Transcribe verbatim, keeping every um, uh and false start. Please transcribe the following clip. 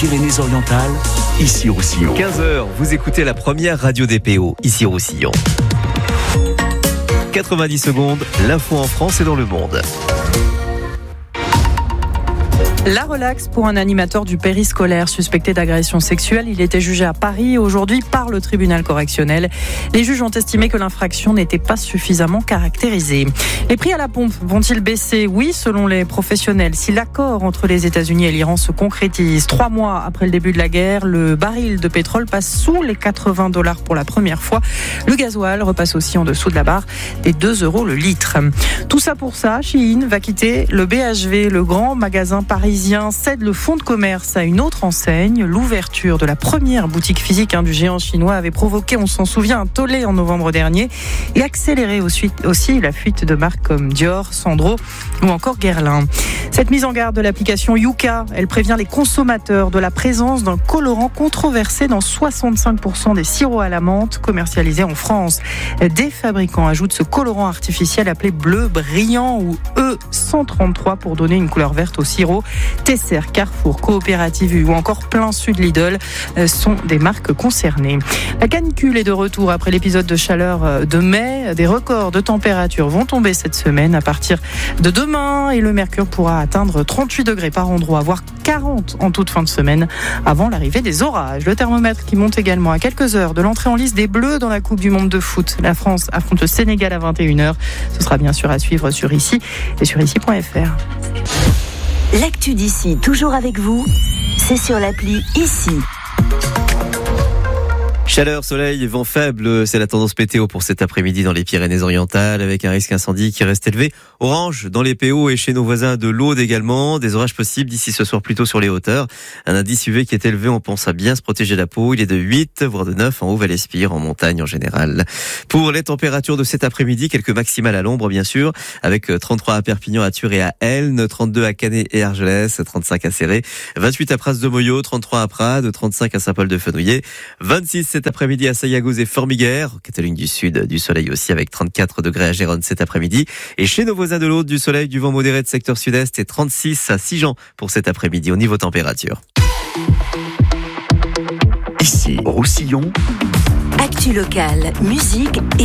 Pyrénées-Orientales, Issy-Roussillon. quinze heures, vous écoutez la première radio des P O, Issy-Roussillon. quatre-vingt-dix secondes, l'info en France et dans le monde. La relaxe pour un animateur du périscolaire suspecté d'agression sexuelle. Il était jugé à Paris aujourd'hui par le tribunal correctionnel. Les juges ont estimé que l'infraction n'était pas suffisamment caractérisée. Les prix à la pompe vont-ils baisser ? Oui, selon les professionnels. Si l'accord entre les États-Unis et l'Iran se concrétise, trois mois après le début de la guerre, le baril de pétrole passe sous les quatre-vingts dollars pour la première fois. Le gasoil repasse aussi en dessous de la barre des deux euros le litre. Tout ça pour ça, Shein va quitter le B H V, le grand magasin parisien. Cède le fonds de commerce à une autre enseigne. L'ouverture de la première boutique physique hein, du géant chinois avait provoqué, on s'en souvient, un tollé en novembre dernier et accéléré aussi, aussi la fuite de marques comme Dior, Sandro ou encore Guerlain. Cette mise en garde de l'application Yuka, elle prévient les consommateurs de la présence d'un colorant controversé dans soixante-cinq pour cent des sirops à la menthe commercialisés en France. Des fabricants ajoutent ce colorant artificiel appelé bleu brillant ou E cent trente-trois pour donner une couleur verte au sirop. Tesser, Carrefour, Coopérative U ou encore Plein Sud Lidl sont des marques concernées. La canicule est de retour après l'épisode de chaleur de mai. Des records de température vont tomber cette semaine à partir de demain et le mercure pourra atteindre trente-huit degrés par endroit, voire quarante en toute fin de semaine avant l'arrivée des orages. Le thermomètre qui monte également à quelques heures de l'entrée en lice des Bleus dans la Coupe du Monde de foot. La France affronte le Sénégal à vingt et une heures. Ce sera bien sûr à suivre sur Issy et sur issy point f r. L'actu d'Issy, toujours avec vous, c'est sur l'appli Issy. Chaleur, soleil, vent faible, c'est la tendance météo pour cet après-midi dans les Pyrénées-Orientales avec un risque incendie qui reste élevé. Orange dans les P O et chez nos voisins de l'Aude également. Des orages possibles d'ici ce soir plutôt sur les hauteurs. Un indice U V qui est élevé, on pense à bien se protéger la peau. Il est de huit, voire de neuf en Haut-Val-Espire, en montagne en général. Pour les températures de cet après-midi, quelques maximales à l'ombre bien sûr, avec trente-trois à Perpignan, à Thur et à Elne, trente-deux à Canet et Argelès, trente-cinq à Céré, vingt-huit à Pras-de-Moyau, trente-trois à Prades, trente-cinq à Saint-Paul-de-Fenouillet, vingt-six cet après-midi à Sayagouz et Formiguères, Catalogne du Sud, du soleil aussi avec trente-quatre degrés à Gérone cet après-midi. Et chez nos voisins de l'Aude, du soleil, du vent modéré de secteur sud-est et trente-six à Sigean pour cet après-midi au niveau température. Ici, Roussillon. Actu locale, musique et